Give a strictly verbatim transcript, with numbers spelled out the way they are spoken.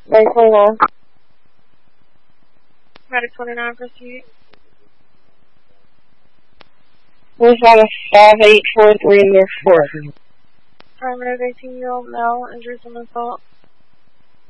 nine twenty-nine. Medic twenty-nine, proceed. We've got a five eight four three in their fort. Affirmative, eighteen-year-old male, injuries and assault.